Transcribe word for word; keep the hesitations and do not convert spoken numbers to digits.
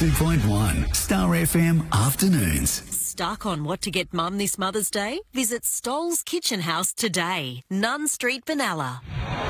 two point one Star F M Afternoons. Stuck on what to get Mum this Mother's Day? Visit Stoll's Kitchen House today, Nunn Street, Benalla.